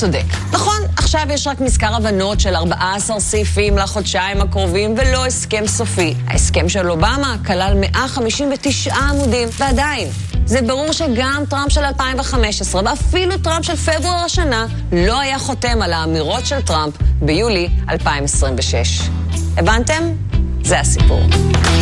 צודק. נכון, עכשיו יש רק מזכר הבנות של 14 סעיפים לחודשיים הקרובים ולא הסכם סופי. ההסכם של אובמה כלל 159 עמודים, ועדיין, זה ברור שגם טראמפ של 2015 ואפילו טראמפ של פברואר השנה לא היה חותם על האמירות של טראמפ ביולי 2026. הבנתם? זה הסיפור.